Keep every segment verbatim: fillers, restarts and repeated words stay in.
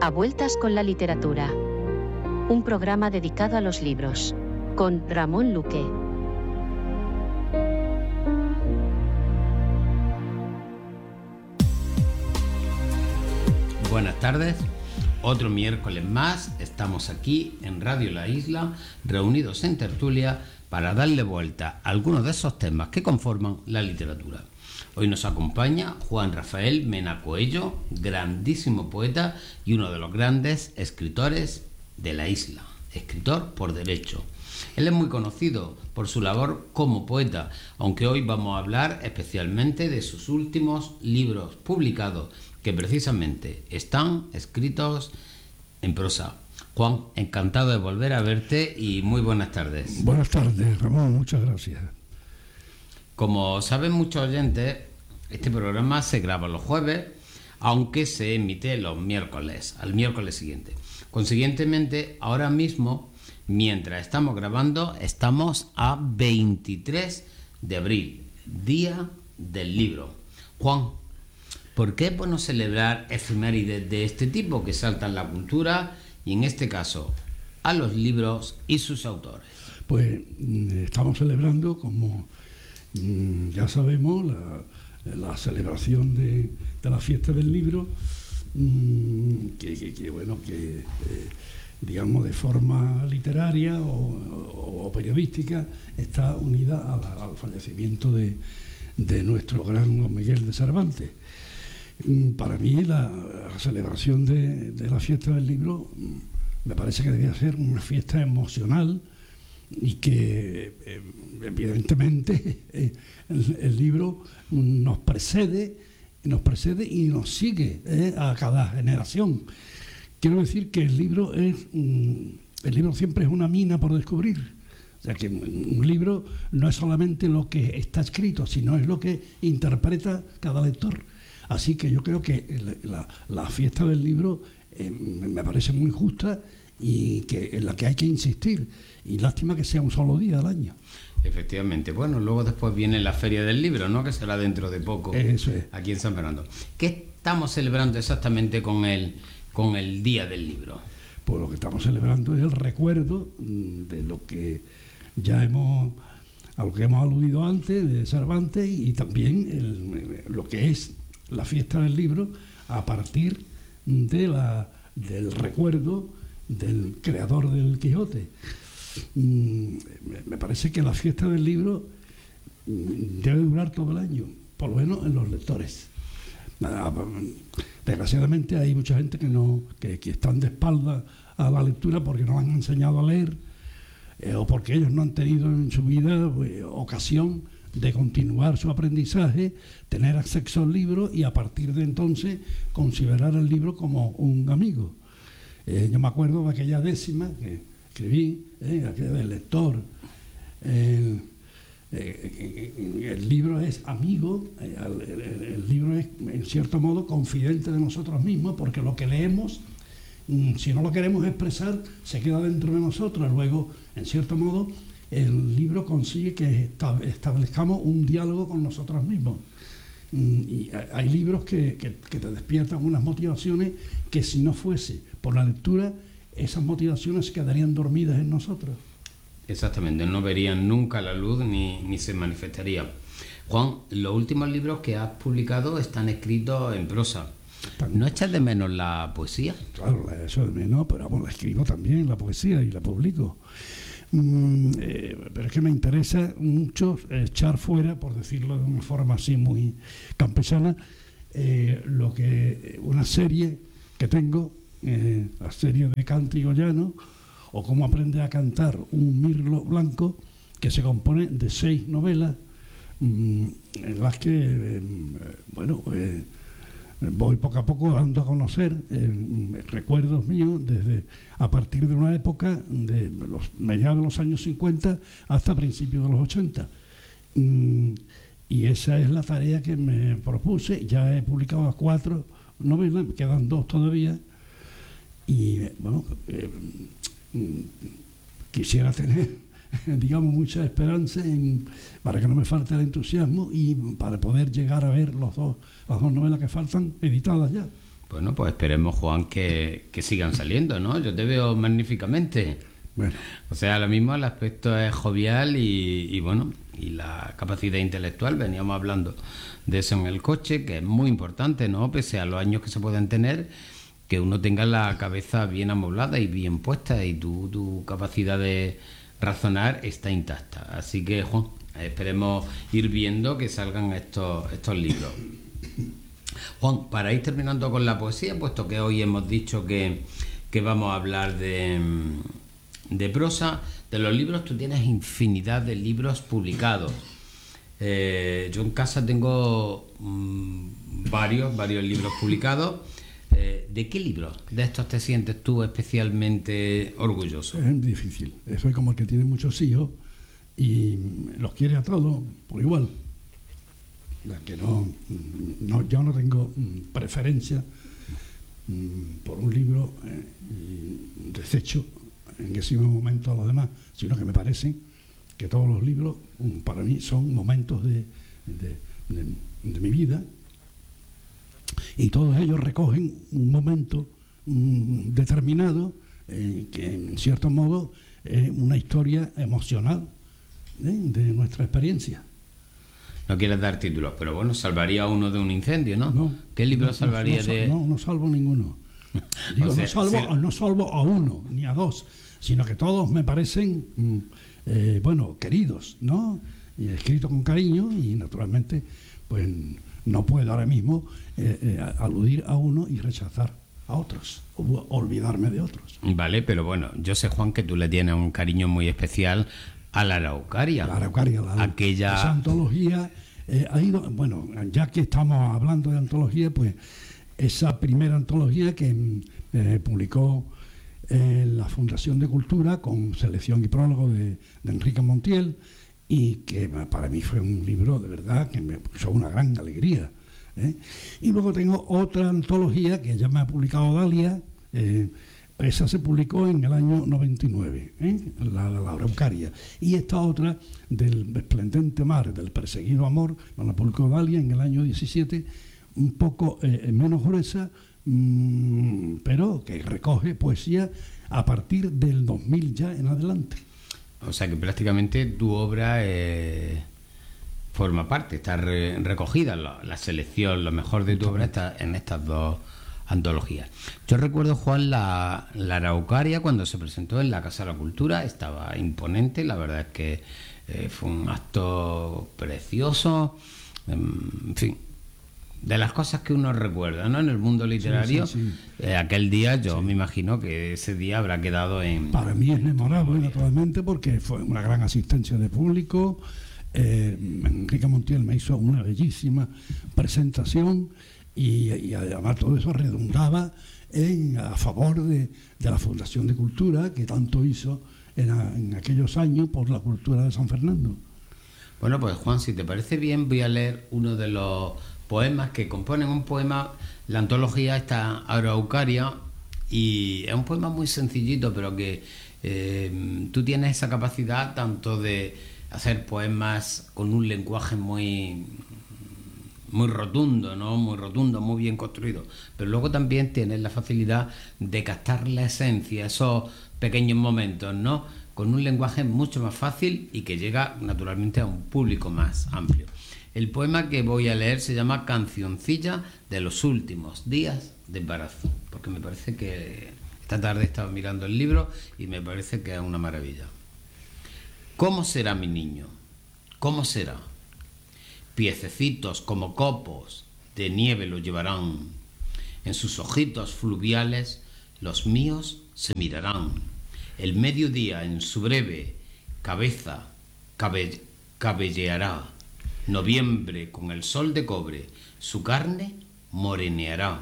A Vueltas con la Literatura. Un programa dedicado a los libros. Con Ramón Luque. Buenas tardes. Otro miércoles más estamos aquí en Radio La Isla, reunidos en tertulia para darle vuelta a algunos de esos temas que conforman la literatura. Hoy nos acompaña Juan Rafael Mena Coello, grandísimo poeta y uno de los grandes escritores de la isla, escritor por derecho. Él es muy conocido por su labor como poeta, aunque hoy vamos a hablar especialmente de sus últimos libros publicados, que precisamente están escritos en prosa. Juan, encantado de volver a verte y muy buenas tardes. Buenas tardes, Ramón, muchas gracias. Como saben muchos oyentes, este programa se graba los jueves, aunque se emite los miércoles, al miércoles siguiente. Consiguientemente, ahora mismo, mientras estamos grabando, estamos a veintitrés de abril, Día del Libro. Juan, ¿por qué es bueno celebrar efemérides de este tipo que saltan la cultura y, en este caso, a los libros y sus autores? Pues estamos celebrando, como ya sabemos, la, la celebración de, de la fiesta del libro, que, que, que bueno, que eh, digamos de forma literaria o, o, o periodística está unida a la, al fallecimiento de, de nuestro gran Don Miguel de Cervantes. Para mí la, la celebración de, de la fiesta del libro me parece que debía ser una fiesta emocional y que eh, evidentemente eh, el, el libro nos precede, nos precede y nos sigue eh, a cada generación. Quiero decir que el libro es el libro siempre es una mina por descubrir. O sea que un libro no es solamente lo que está escrito, sino es lo que interpreta cada lector. Así que yo creo que la, la fiesta del libro eh, me parece muy justa y que en la que hay que insistir. Y lástima que sea un solo día al año. Efectivamente. Bueno, luego después viene la Feria del Libro, ¿no? Que será dentro de poco. Eso es. Aquí en San Fernando. ¿Qué estamos celebrando exactamente con el, con el Día del Libro? Pues lo que estamos celebrando es el recuerdo de lo que ya hemos, a lo que hemos aludido antes, de Cervantes, y también el, lo que es la fiesta del libro a partir de la, del recuerdo del creador del Quijote. Me parece que la fiesta del libro debe durar todo el año, por lo menos en los lectores. Desgraciadamente hay mucha gente que no que, que están de espalda a la lectura porque no han enseñado a leer eh, o porque ellos no han tenido en su vida eh, ocasión de continuar su aprendizaje, tener acceso al libro y a partir de entonces considerar el libro como un amigo. Eh, yo me acuerdo de aquella décima que escribí, eh, aquella del lector. El, eh, el libro es amigo, eh, el, el, el libro es en cierto modo confidente de nosotros mismos, porque lo que leemos, si no lo queremos expresar, se queda dentro de nosotros. Luego, en cierto modo, el libro consigue que establezcamos un diálogo con nosotros mismos. Y hay libros que, que, que te despiertan unas motivaciones que, si no fuese por la lectura, esas motivaciones quedarían dormidas en nosotros. Exactamente, no verían nunca la luz ni, ni se manifestarían. Juan, los últimos libros que has publicado están escritos en prosa. ¿No echas de menos la poesía? Claro, la echo de menos, pero vamos, la escribo también, la poesía, y la publico. Mm, eh, pero es que me interesa mucho echar fuera, por decirlo de una forma así muy campesana, eh, lo que una serie que tengo, eh, la serie de Cántico Llano, o Cómo aprende a cantar un mirlo blanco, que se compone de seis novelas, mm, en las que, eh, bueno, eh, voy poco a poco dando a conocer eh, recuerdos míos desde a partir de una época de los mediados de los años cincuenta hasta principios de los ochenta. Mm, y esa es la tarea que me propuse. Ya he publicado cuatro novelas, me quedan dos todavía. Y bueno, eh, quisiera tener, digamos, mucha esperanza en, para que no me falte el entusiasmo y para poder llegar a ver los dos, las dos novelas que faltan editadas ya. Bueno, pues esperemos, Juan, que, que sigan saliendo, ¿no? Yo te veo magníficamente. Bueno. O sea, ahora mismo el aspecto es jovial y, y bueno, y la capacidad intelectual, veníamos hablando de eso en el coche, que es muy importante, ¿no? Pese a los años que se pueden tener, que uno tenga la cabeza bien amoblada y bien puesta y tu, tu capacidad de razonar está intacta. Así que, Juan, esperemos ir viendo que salgan estos, estos libros. Juan, para ir terminando con la poesía, puesto que hoy hemos dicho que, que vamos a hablar de... de prosa, de los libros, tú tienes infinidad de libros publicados. Eh, yo en casa tengo mmm, varios, varios libros publicados. Eh, ¿De qué libros de estos te sientes tú especialmente orgulloso? Es difícil. Soy como el que tiene muchos hijos y los quiere a todos por igual. Que no, no, yo no tengo preferencia por un libro eh, y desecho en ese momento a los demás, sino que me parece que todos los libros para mí son momentos de, de, de, de mi vida y todos ellos recogen un momento um, determinado eh, que en cierto modo es una historia emocional ¿eh? de nuestra experiencia. No quieres dar títulos, pero bueno, salvaría uno de un incendio, ¿no? no ¿Qué libro no, salvaría no, no, de...? No, no salvo ninguno. Digo, o sea, no, salvo, sí. no salvo a uno ni a dos, sino que todos me parecen, mm, eh, bueno, queridos, ¿no? Y escrito con cariño y naturalmente, pues no puedo ahora mismo eh, eh, aludir a uno y rechazar a otros, o olvidarme de otros. Vale, pero bueno, yo sé, Juan, que tú le tienes un cariño muy especial a la Araucaria. La Araucaria, la, aquella... esa antología eh, ha ido, bueno, ya que estamos hablando de antología, pues esa primera antología que eh, publicó eh, la Fundación de Cultura con selección y prólogo de, de Enrique Montiel y que para mí fue un libro de verdad que me puso una gran alegría. ¿eh? Y luego tengo otra antología que ya me ha publicado Dalia, eh, esa se publicó en el año noventa y nueve, ¿eh? la, la, la Araucaria, y esta otra del esplendente mar, del perseguido amor, me la publicó Dalia en el año diecisiete, un poco eh, menos gruesa, mmm, pero que recoge poesía a partir del dos mil ya en adelante. O sea que prácticamente tu obra eh, forma parte, está re, recogida, la, la selección, lo mejor de tu obra está en estas dos antologías. Yo recuerdo, Juan, la, la Araucaria cuando se presentó en la Casa de la Cultura, estaba imponente, la verdad es que eh, fue un acto precioso, en fin, de las cosas que uno recuerda, ¿no? En el mundo literario, sí, sí, sí. Eh, aquel día yo sí. me imagino que ese día habrá quedado en... Para mí es memorable, naturalmente, porque fue una gran asistencia de público. eh, Enrique Montiel me hizo una bellísima presentación y, y además todo eso redundaba en, a favor de, de la Fundación de Cultura que tanto hizo en, en aquellos años por la cultura de San Fernando. Bueno, pues Juan, si te parece bien, voy a leer uno de los poemas que componen un poema, la antología está Araucaria, y es un poema muy sencillito, pero que eh, tú tienes esa capacidad tanto de hacer poemas con un lenguaje muy muy rotundo, ¿no? Muy rotundo, muy bien construido, pero luego también tienes la facilidad de captar la esencia, esos pequeños momentos, ¿no? Con un lenguaje mucho más fácil y que llega naturalmente a un público más amplio. El poema que voy a leer se llama Cancioncilla de los últimos días de embarazo, porque me parece que esta tarde he estado mirando el libro y me parece que es una maravilla. ¿Cómo será mi niño? ¿Cómo será? Piececitos como copos de nieve lo llevarán. En sus ojitos fluviales los míos se mirarán. El mediodía en su breve cabeza cabe- cabelleará. Noviembre con el sol de cobre su carne moreneará.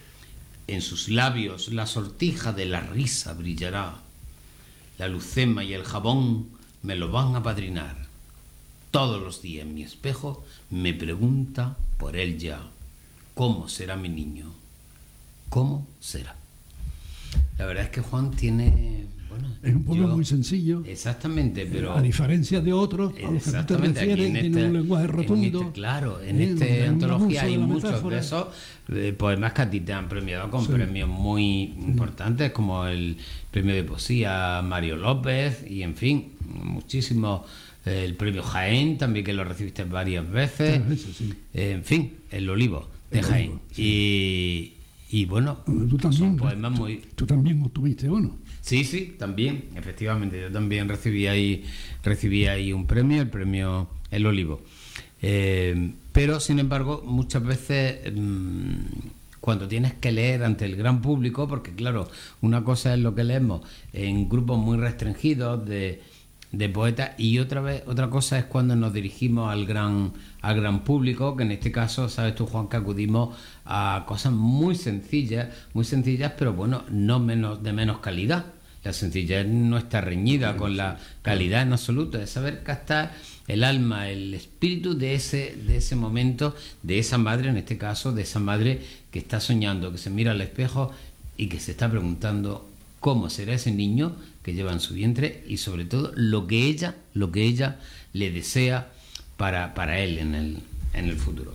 En sus labios la sortija de la risa brillará. La lucema y el jabón me lo van a padrinar. Todos los días mi espejo me pregunta por él ya. ¿Cómo será mi niño? ¿Cómo será? La verdad es que Juan tiene... Bueno, es un poema yo, muy sencillo. Exactamente, pero... A diferencia de otros, a los que tú te refieres, tiene este, un lenguaje rotundo. En este, claro, en esta antología hay muchos metáfora. de esos de poemas que a ti te han premiado con sí. premios muy importantes, sí. como el premio de poesía Mario López, y en fin, muchísimos... El premio Jaén, también, que lo recibiste varias veces. Veces sí. En fin, el Olivo de el Jaén. Olivo, sí. Y, y bueno, tú también, son poemas muy... Tú, tú también obtuviste uno. Sí, sí, también, efectivamente. Yo también recibí ahí, recibí ahí un premio, el premio El Olivo. Eh, pero, sin embargo, muchas veces... Mmm, cuando tienes que leer ante el gran público, porque claro, una cosa es lo que leemos en grupos muy restringidos de... de poetas, y otra vez otra cosa es cuando nos dirigimos al gran al gran público, que en este caso sabes tú, Juan, que acudimos a cosas muy sencillas muy sencillas pero bueno, no menos de menos calidad. La sencillez no está reñida con la calidad en absoluto, es saber captar el alma, el espíritu de ese de ese momento, de esa madre, en este caso de esa madre que está soñando, que se mira al espejo y que se está preguntando cómo será ese niño que lleva en su vientre, y sobre todo lo que ella, lo que ella le desea para, para él en el, en el futuro.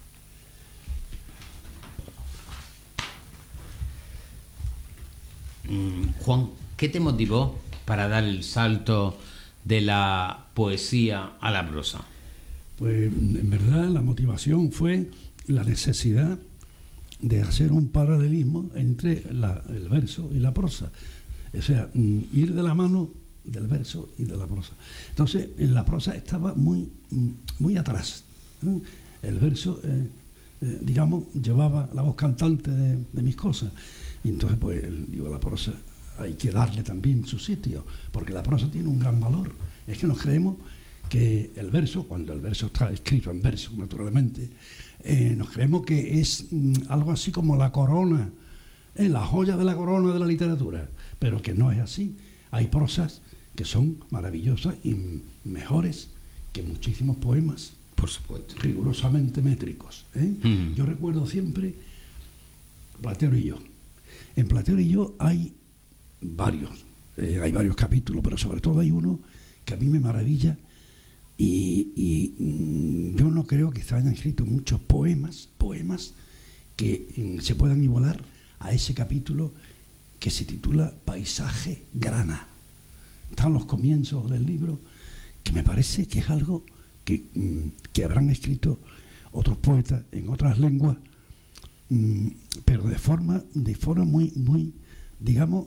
Mm, Juan, ¿qué te motivó para dar el salto de la poesía a la prosa? Pues en verdad la motivación fue la necesidad de hacer un paralelismo entre la, el verso y la prosa. O sea, ir de la mano del verso y de la prosa. Entonces, en la prosa estaba muy, muy atrás, ¿no? El verso, eh, eh, digamos, llevaba la voz cantante de, de mis cosas. Y entonces, pues, digo, la prosa hay que darle también su sitio, porque la prosa tiene un gran valor. Es que nos creemos que el verso, cuando el verso está escrito en verso, naturalmente, eh, nos creemos que es mm, algo así como la corona, eh, la joya de la corona de la literatura. Pero que no es así. Hay prosas que son maravillosas y mejores que muchísimos poemas, por supuesto, rigurosamente métricos, ¿eh? Mm. Yo recuerdo siempre Platero y yo. En Platero y yo hay varios, eh, hay varios capítulos, pero sobre todo hay uno que a mí me maravilla, y, y mm, yo no creo que se hayan escrito muchos poemas, poemas que mm, se puedan igualar a ese capítulo, que se titula Paisaje Grana. Están los comienzos del libro, que me parece que es algo que, que habrán escrito otros poetas en otras lenguas, pero de forma, de forma muy, muy, digamos,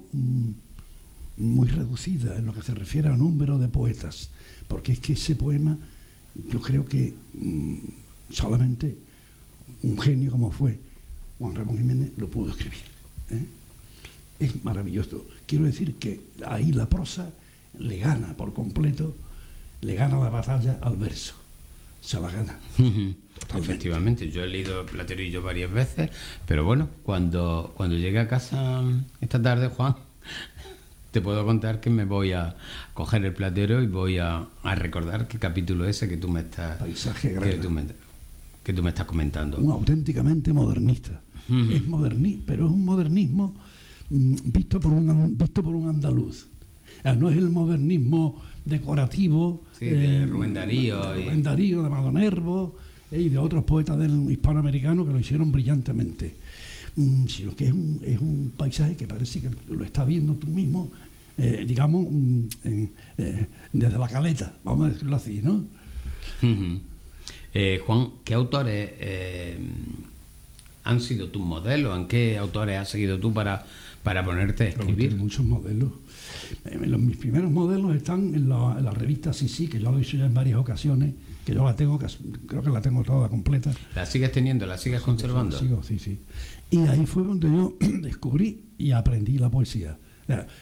muy reducida en lo que se refiere al número de poetas, porque es que ese poema, yo creo que solamente un genio como fue Juan Ramón Jiménez lo pudo escribir, ¿eh? Es maravilloso. Quiero decir que ahí la prosa le gana por completo, le gana la batalla al verso. Se la gana. Efectivamente, yo he leído Platero y yo varias veces, pero bueno, cuando, cuando llegue a casa esta tarde, Juan, te puedo contar que me voy a coger el Platero y voy a, a recordar qué capítulo ese que tú me estás... Paisaje Grana. Que tú me, que tú me estás comentando. Un auténticamente modernista. Uh-huh. Es modernismo, pero es un modernismo visto por un visto por un andaluz. No es el modernismo decorativo, sí, de eh, Rubén Darío, de, Rubén Darío, de Madonervo, eh, y de otros poetas del hispanoamericano que lo hicieron brillantemente, mm, sino que es un, es un paisaje que parece que lo estás viendo tú mismo, eh, digamos, mm, eh, eh, desde la caleta, vamos a decirlo así, ¿no? Uh-huh. eh, Juan, ¿qué autores eh, han sido tus modelos? ¿En qué autores has seguido tú para para ponerte a escribir? Tengo muchos modelos. Eh, los, mis primeros modelos están en la, en la revista Sí Sí, que yo lo he hecho ya en varias ocasiones, que yo la tengo, creo que la tengo toda completa. ¿La sigues teniendo? ¿La sigues conservando? Sí, sigo, sí, sí. Y ahí fue donde yo descubrí y aprendí la poesía.